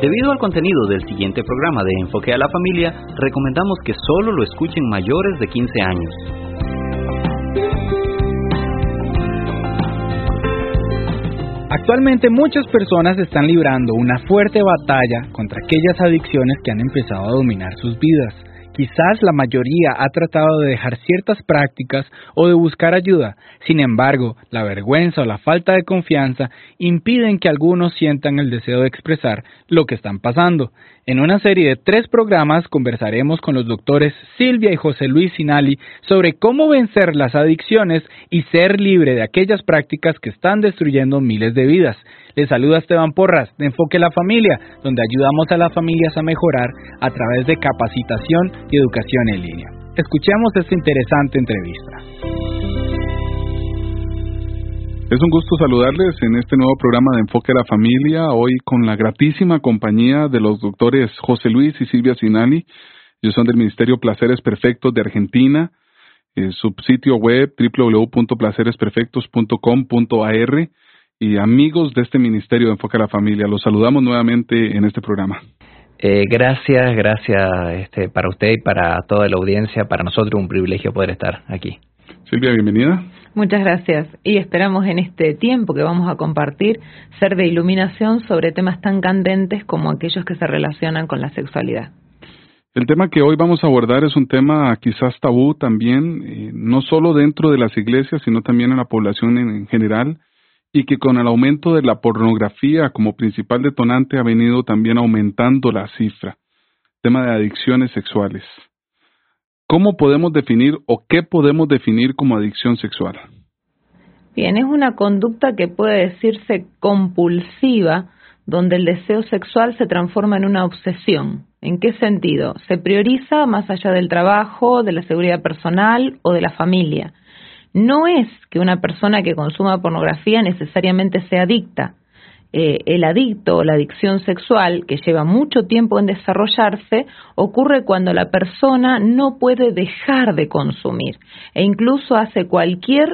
Debido al contenido del siguiente programa de Enfoque a la Familia, recomendamos que solo lo escuchen mayores de 15 años. Actualmente muchas personas están librando una fuerte batalla contra aquellas adicciones que han empezado a dominar sus vidas. Quizás la mayoría ha tratado de dejar ciertas prácticas o de buscar ayuda. Sin embargo, la vergüenza o la falta de confianza impiden que algunos sientan el deseo de expresar lo que están pasando. En una serie de 3 programas conversaremos con los doctores Silvia y José Luis Sinali sobre cómo vencer las adicciones y ser libre de aquellas prácticas que están destruyendo miles de vidas. Les saluda Esteban Porras de Enfoque a la Familia, donde ayudamos a las familias a mejorar a través de capacitación y educación en línea. Escuchemos esta interesante entrevista. Es un gusto saludarles en este nuevo programa de Enfoque a la Familia, hoy con la gratísima compañía de los doctores José Luis y Silvia Sinali. Ellos son del Ministerio Placeres Perfectos de Argentina, su sitio web www.placeresperfectos.com.ar, y amigos de este Ministerio de Enfoque a la Familia. Los saludamos nuevamente en este programa. Gracias para usted y para toda la audiencia. Para nosotros un privilegio poder estar aquí. Silvia, bienvenida. Muchas gracias, y esperamos en este tiempo que vamos a compartir ser de iluminación sobre temas tan candentes como aquellos que se relacionan con la sexualidad. El tema que hoy vamos a abordar es un tema quizás tabú también, no solo dentro de las iglesias, sino también en la población en general, y que con el aumento de la pornografía como principal detonante ha venido también aumentando la cifra. Tema de adicciones sexuales. ¿Cómo podemos definir o qué podemos definir como adicción sexual? Bien, es una conducta que puede decirse compulsiva, donde el deseo sexual se transforma en una obsesión. ¿En qué sentido? Se prioriza más allá del trabajo, de la seguridad personal o de la familia. No es que una persona que consuma pornografía necesariamente sea adicta. El adicto o la adicción sexual, que lleva mucho tiempo en desarrollarse, ocurre cuando la persona no puede dejar de consumir e incluso hace cualquier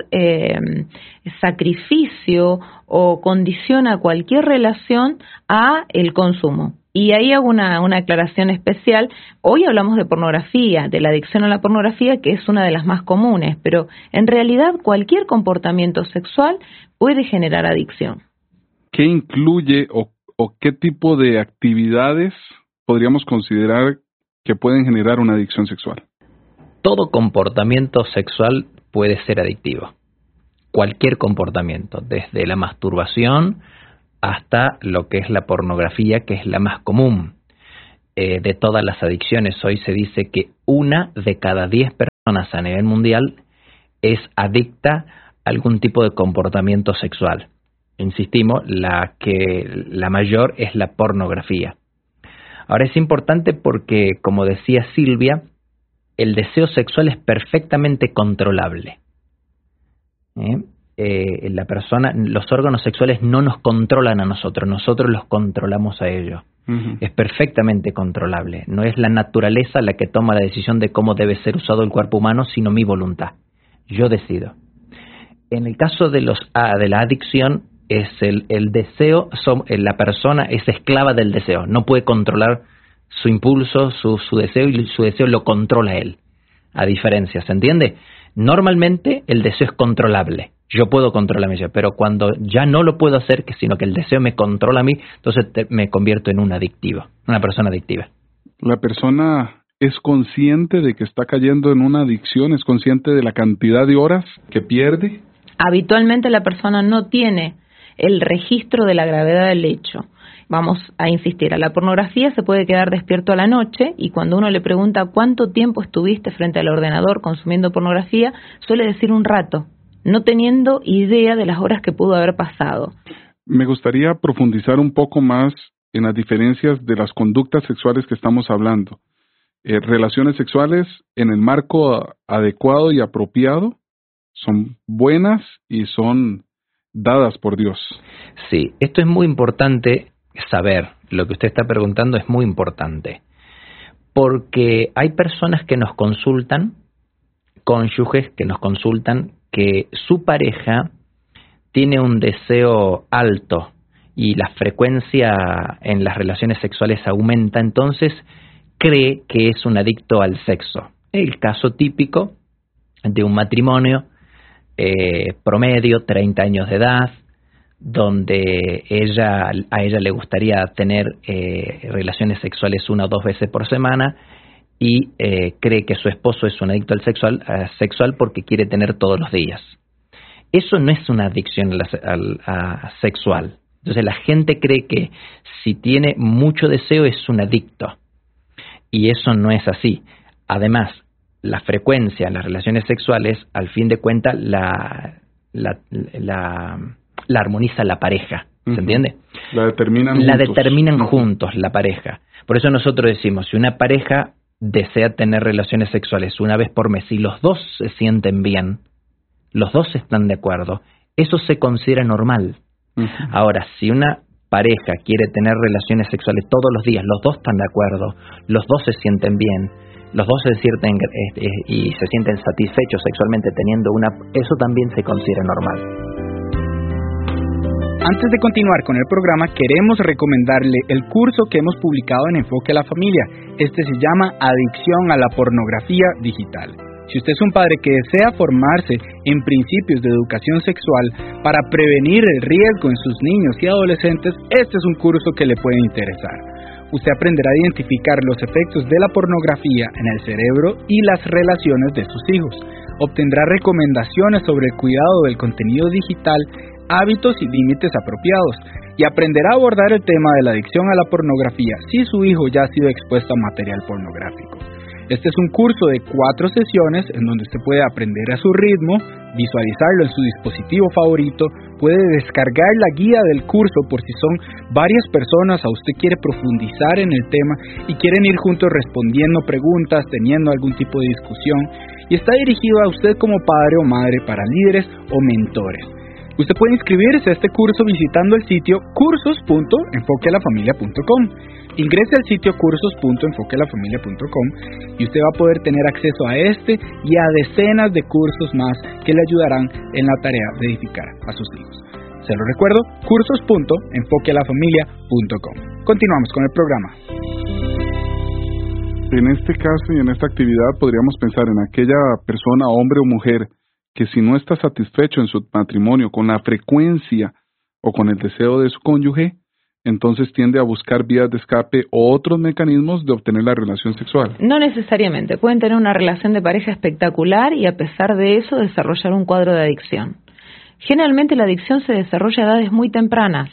sacrificio o condiciona cualquier relación a el consumo. Y ahí hago una aclaración especial. Hoy hablamos de pornografía, de la adicción a la pornografía, que es una de las más comunes, pero en realidad cualquier comportamiento sexual puede generar adicción. ¿Qué incluye o qué tipo de actividades podríamos considerar que pueden generar una adicción sexual? Todo comportamiento sexual puede ser adictivo. Cualquier comportamiento, desde la masturbación hasta lo que es la pornografía, que es la más común de todas las adicciones. Hoy se dice que 1 de cada 10 personas a nivel mundial es adicta a algún tipo de comportamiento sexual. Insistimos, la mayor es la pornografía. Ahora es importante porque, como decía Silvia, el deseo sexual es perfectamente controlable. La persona, los órganos sexuales no nos controlan a nosotros los controlamos a ellos. Uh-huh. Es perfectamente controlable. No es la naturaleza la que toma la decisión de cómo debe ser usado el cuerpo humano, sino mi voluntad. Yo decido. En el caso de la adicción, es el deseo, la persona es esclava del deseo, no puede controlar su impulso, su deseo, y su deseo lo controla él. A diferencia, ¿se entiende? Normalmente el deseo es controlable. Yo puedo controlarme yo, pero cuando ya no lo puedo hacer, sino que el deseo me controla a mí, entonces me convierto en una persona adictiva. ¿La persona es consciente de que está cayendo en una adicción? ¿Es consciente de la cantidad de horas que pierde? Habitualmente la persona no tiene el registro de la gravedad del hecho. Vamos a insistir, a la pornografía se puede quedar despierto a la noche, y cuando uno le pregunta cuánto tiempo estuviste frente al ordenador consumiendo pornografía, suele decir un rato, no teniendo idea de las horas que pudo haber pasado. Me gustaría profundizar un poco más en las diferencias de las conductas sexuales que estamos hablando. Relaciones sexuales en el marco adecuado y apropiado son buenas y son dadas por Dios. Sí, esto es muy importante saber. Lo que usted está preguntando es muy importante, porque hay personas que nos consultan, cónyuges que nos consultan, que su pareja tiene un deseo alto y la frecuencia en las relaciones sexuales aumenta, entonces cree que es un adicto al sexo. El caso típico de un matrimonio promedio, 30 años de edad, donde a ella le gustaría tener relaciones sexuales 1 o 2 veces por semana y cree que su esposo es un adicto al sexual porque quiere tener todos los días. Eso no es una adicción sexual. Entonces la gente cree que si tiene mucho deseo es un adicto y eso no es así. Además, la frecuencia en las relaciones sexuales, al fin de cuentas, la armoniza la pareja, ¿se entiende? La determinan juntos, la pareja. Por eso nosotros decimos, si una pareja desea tener relaciones sexuales 1 vez por mes y los dos se sienten bien, los dos están de acuerdo, eso se considera normal. Ahora, si una pareja quiere tener relaciones sexuales todos los días, los dos están de acuerdo, los dos se sienten bien, los dos se sienten y se sienten satisfechos sexualmente teniendo eso también se considera normal. Antes de continuar con el programa, queremos recomendarle el curso que hemos publicado en Enfoque a la Familia. Este se llama Adicción a la Pornografía Digital. Si usted es un padre que desea formarse en principios de educación sexual para prevenir el riesgo en sus niños y adolescentes, este es un curso que le puede interesar. Usted aprenderá a identificar los efectos de la pornografía en el cerebro y las relaciones de sus hijos. Obtendrá recomendaciones sobre el cuidado del contenido digital, hábitos y límites apropiados, y aprenderá a abordar el tema de la adicción a la pornografía si su hijo ya ha sido expuesto a material pornográfico. Este es un curso de 4 sesiones en donde usted puede aprender a su ritmo, visualizarlo en su dispositivo favorito, puede descargar la guía del curso por si son varias personas o usted quiere profundizar en el tema y quieren ir juntos respondiendo preguntas, teniendo algún tipo de discusión, y está dirigido a usted como padre o madre para líderes o mentores. Usted puede inscribirse a este curso visitando el sitio cursos.enfoquealafamilia.com. Ingrese al sitio cursos.enfoquealafamilia.com y usted va a poder tener acceso a este y a decenas de cursos más que le ayudarán en la tarea de edificar a sus hijos. Se lo recuerdo, cursos.enfoquealafamilia.com. Continuamos con el programa. En este caso y en esta actividad podríamos pensar en aquella persona, hombre o mujer, que si no está satisfecho en su matrimonio con la frecuencia o con el deseo de su cónyuge, entonces tiende a buscar vías de escape o otros mecanismos de obtener la relación sexual. No necesariamente. Pueden tener una relación de pareja espectacular y a pesar de eso desarrollar un cuadro de adicción. Generalmente la adicción se desarrolla a edades muy tempranas.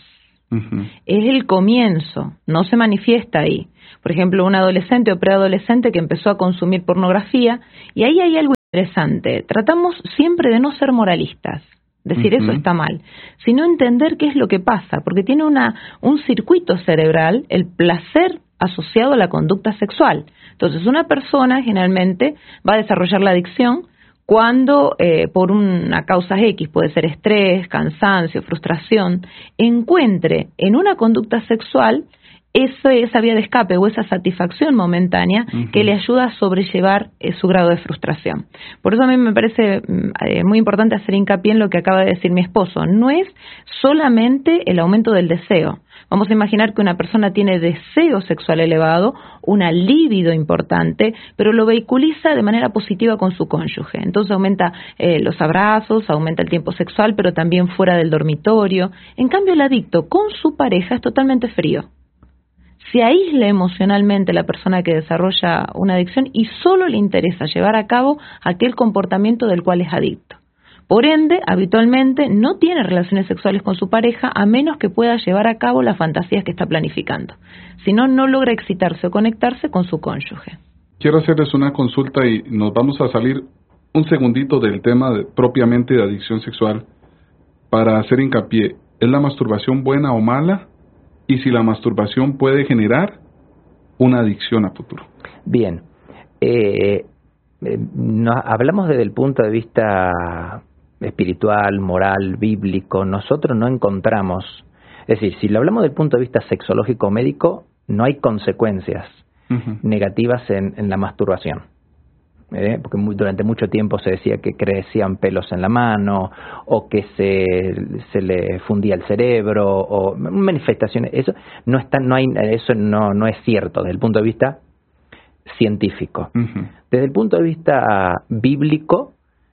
Es el comienzo, no se manifiesta ahí. Por ejemplo, un adolescente o preadolescente que empezó a consumir pornografía, y ahí hay algo interesante. Tratamos siempre de no ser moralistas, decir eso está mal, sino entender qué es lo que pasa, porque tiene un circuito cerebral, el placer asociado a la conducta sexual. Entonces, una persona generalmente va a desarrollar la adicción cuando por una causa X, puede ser estrés, cansancio, frustración, encuentre en una conducta sexual esa vía de escape o esa satisfacción momentánea que le ayuda a sobrellevar su grado de frustración. Por eso a mí me parece muy importante hacer hincapié en lo que acaba de decir mi esposo. No es solamente el aumento del deseo. Vamos a imaginar que una persona tiene deseo sexual elevado, una libido importante, pero lo vehiculiza de manera positiva con su cónyuge. Entonces aumenta los abrazos, aumenta el tiempo sexual, pero también fuera del dormitorio. En cambio, el adicto con su pareja es totalmente frío. Se aísla emocionalmente la persona que desarrolla una adicción y solo le interesa llevar a cabo aquel comportamiento del cual es adicto. Por ende, habitualmente no tiene relaciones sexuales con su pareja a menos que pueda llevar a cabo las fantasías que está planificando. Si no, no logra excitarse o conectarse con su cónyuge. Quiero hacerles una consulta y nos vamos a salir un segundito del tema propiamente de adicción sexual para hacer hincapié. ¿Es la masturbación buena o mala? Y si la masturbación puede generar una adicción a futuro. Bien, hablamos desde el punto de vista espiritual, moral, bíblico. Nosotros no encontramos, es decir, si lo hablamos desde el punto de vista sexológico médico, no hay consecuencias negativas en la masturbación. porque durante mucho tiempo se decía que crecían pelos en la mano o que se le fundía el cerebro o manifestaciones. Eso no es cierto desde el punto de vista científico. Uh-huh. Desde el punto de vista bíblico,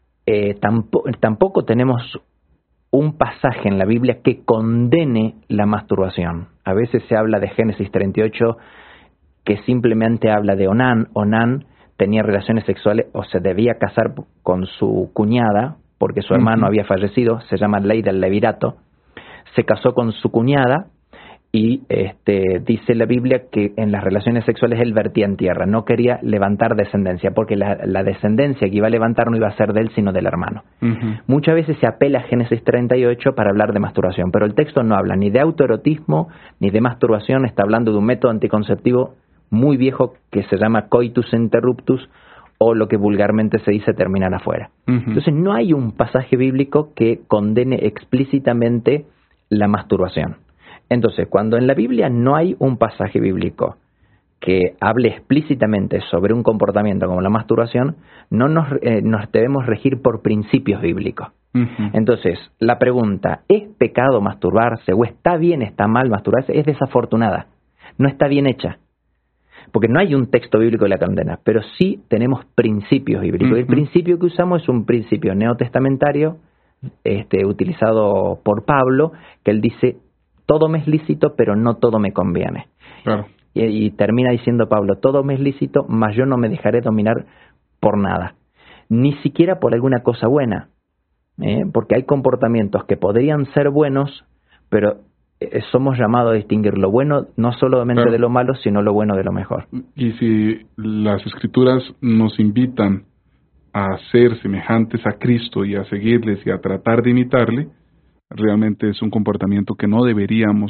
tampoco tenemos un pasaje en la Biblia que condene la masturbación. A veces se habla de Génesis 38 que simplemente habla de Onán. Onán tenía relaciones sexuales o se debía casar con su cuñada porque su hermano había fallecido, se llama ley del levirato. Se casó con su cuñada y dice la Biblia que en las relaciones sexuales él vertía en tierra, no quería levantar descendencia porque la descendencia que iba a levantar no iba a ser de él sino del hermano. Uh-huh. Muchas veces se apela a Génesis 38 para hablar de masturbación, pero el texto no habla ni de autoerotismo ni de masturbación, está hablando de un método anticonceptivo muy viejo que se llama coitus interruptus o lo que vulgarmente se dice terminar afuera. Uh-huh. Entonces no hay un pasaje bíblico que condene explícitamente la masturbación. Entonces, cuando en la Biblia no hay un pasaje bíblico que hable explícitamente sobre un comportamiento como la masturbación, no nos debemos regir por principios bíblicos. Uh-huh. Entonces, la pregunta, ¿es pecado masturbarse o está bien, está mal masturbarse? Es desafortunada, no está bien hecha. Porque no hay un texto bíblico que la condena, pero sí tenemos principios bíblicos. Uh-huh. El principio que usamos es un principio neotestamentario utilizado por Pablo, que él dice, todo me es lícito, pero no todo me conviene. Claro. Y termina diciendo Pablo, todo me es lícito, mas yo no me dejaré dominar por nada. Ni siquiera por alguna cosa buena. Porque hay comportamientos que podrían ser buenos, pero somos llamados a distinguir lo bueno no solamente de lo malo, sino lo bueno de lo mejor. Y si las Escrituras nos invitan a ser semejantes a Cristo y a seguirles y a tratar de imitarle, realmente es un comportamiento que no deberíamos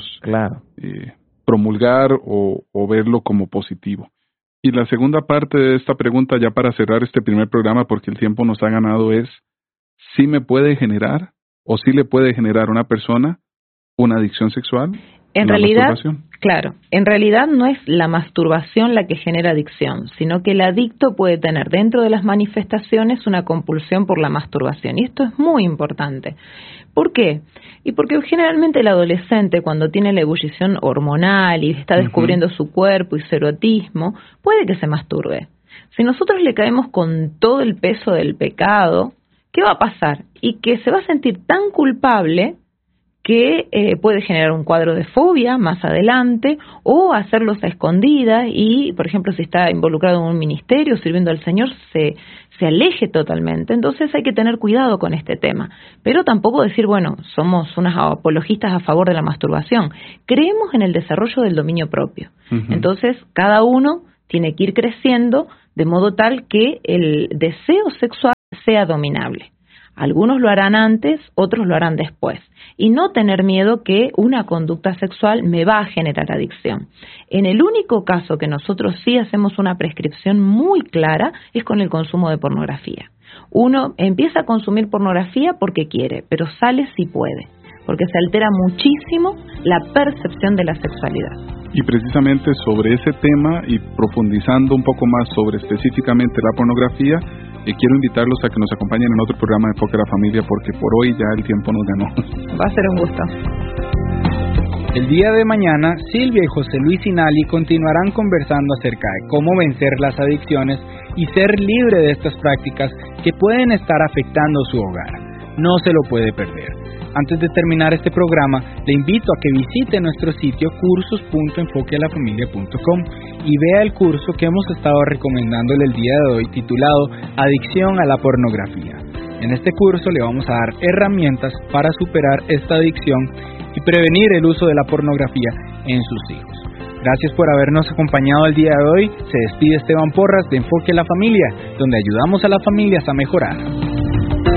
promulgar o verlo como positivo. Y la segunda parte de esta pregunta, ya para cerrar este primer programa, porque el tiempo nos ha ganado, es ¿sí me puede generar o sí le puede generar a una persona una adicción sexual? En realidad, claro, en realidad no es la masturbación la que genera adicción, sino que el adicto puede tener dentro de las manifestaciones una compulsión por la masturbación. Y esto es muy importante. ¿Por qué? Y porque generalmente el adolescente, cuando tiene la ebullición hormonal y está descubriendo su cuerpo y su erotismo, puede que se masturbe. Si nosotros le caemos con todo el peso del pecado, ¿qué va a pasar? Y que se va a sentir tan culpable que puede generar un cuadro de fobia más adelante o hacerlos a escondidas y, por ejemplo, si está involucrado en un ministerio sirviendo al Señor, se aleje totalmente. Entonces hay que tener cuidado con este tema. Pero tampoco decir, bueno, somos unas apologistas a favor de la masturbación. Creemos en el desarrollo del dominio propio. Uh-huh. Entonces, cada uno tiene que ir creciendo de modo tal que el deseo sexual sea dominable. Algunos lo harán antes, otros lo harán después. Y no tener miedo que una conducta sexual me va a generar adicción. En el único caso que nosotros sí hacemos una prescripción muy clara es con el consumo de pornografía. Uno empieza a consumir pornografía porque quiere, pero sale si puede, porque se altera muchísimo la percepción de la sexualidad. Y precisamente sobre ese tema y profundizando un poco más sobre específicamente la pornografía, quiero invitarlos a que nos acompañen en otro programa de Enfoque a la Familia, porque por hoy ya el tiempo nos ganó. Va a ser un gusto. El día de mañana, Silvia y José Luis Inali continuarán conversando acerca de cómo vencer las adicciones y ser libre de estas prácticas que pueden estar afectando su hogar. No se lo puede perder. Antes de terminar este programa, le invito a que visite nuestro sitio cursos.enfoquealafamilia.com y vea el curso que hemos estado recomendándole el día de hoy titulado Adicción a la pornografía. En este curso le vamos a dar herramientas para superar esta adicción y prevenir el uso de la pornografía en sus hijos. Gracias por habernos acompañado el día de hoy. Se despide Esteban Porras de Enfoque a la Familia, donde ayudamos a las familias a mejorar.